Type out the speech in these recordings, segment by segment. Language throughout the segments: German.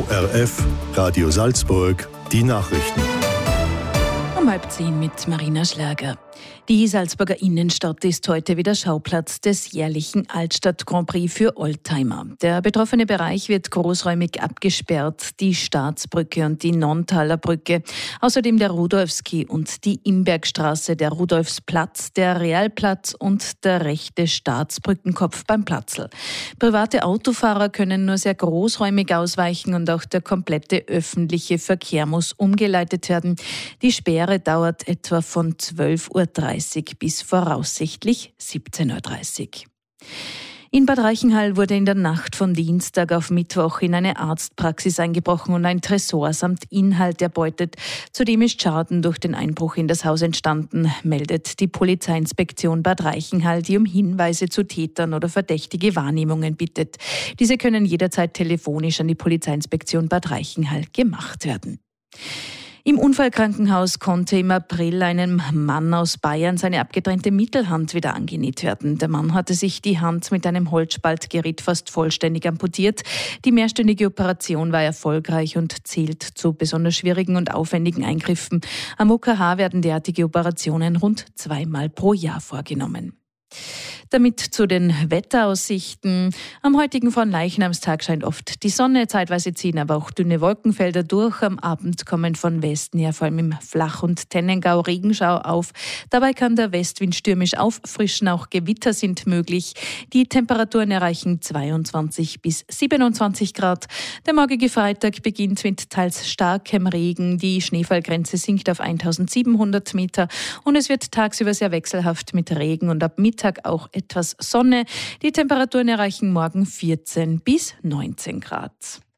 ORF, Radio Salzburg, die Nachrichten. Um 9:30 mit Marina Schlager. Die Salzburger Innenstadt ist heute wieder Schauplatz des jährlichen Altstadt-Grand Prix für Oldtimer. Der betroffene Bereich wird großräumig abgesperrt, die Staatsbrücke und die Nonntaler Brücke, außerdem der Rudolfski und die Imbergstraße, der Rudolfsplatz, der Realplatz und der rechte Staatsbrückenkopf beim Platzl. Private Autofahrer können nur sehr großräumig ausweichen und auch der komplette öffentliche Verkehr muss umgeleitet werden. Die Sperre dauert etwa von 12:30 Uhr bis voraussichtlich 17:30 Uhr. In Bad Reichenhall wurde in der Nacht von Dienstag auf Mittwoch in eine Arztpraxis eingebrochen und ein Tresor samt Inhalt erbeutet. Zudem ist Schaden durch den Einbruch in das Haus entstanden, meldet die Polizeiinspektion Bad Reichenhall, die um Hinweise zu Tätern oder verdächtige Wahrnehmungen bittet. Diese können jederzeit telefonisch an die Polizeiinspektion Bad Reichenhall gemacht werden. Im Unfallkrankenhaus konnte im April einem Mann aus Bayern seine abgetrennte Mittelhand wieder angenäht werden. Der Mann hatte sich die Hand mit einem Holzspaltgerät fast vollständig amputiert. Die mehrstündige Operation war erfolgreich und zählt zu besonders schwierigen und aufwendigen Eingriffen. Am UKH werden derartige Operationen rund 2-mal pro Jahr vorgenommen. Damit zu den Wetteraussichten. Am heutigen Fronleichnamstag scheint oft die Sonne, zeitweise ziehen aber auch dünne Wolkenfelder durch. Am Abend kommen von Westen her vor allem im Flach- und Tennengau Regenschau auf. Dabei kann der Westwind stürmisch auffrischen, auch Gewitter sind möglich. Die Temperaturen erreichen 22 bis 27 Grad. Der morgige Freitag beginnt mit teils starkem Regen. Die Schneefallgrenze sinkt auf 1700 Meter und es wird tagsüber sehr wechselhaft mit Regen und ab Mittag auch etwas Sonne. Die Temperaturen erreichen morgen 14 bis 19 Grad.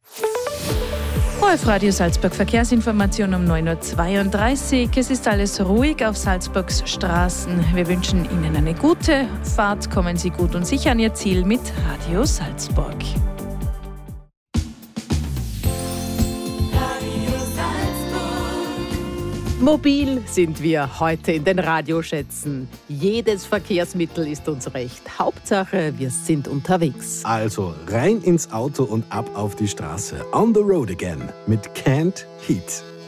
ORF Radio Salzburg Verkehrsinformation um 9:32 Uhr. Es ist alles ruhig auf Salzburgs Straßen. Wir wünschen Ihnen eine gute Fahrt. Kommen Sie gut und sicher an Ihr Ziel mit Radio Salzburg. Mobil sind wir heute in den Radioschätzen. Jedes Verkehrsmittel ist uns recht. Hauptsache, wir sind unterwegs. Also rein ins Auto und ab auf die Straße. On the road again mit Canned Heat.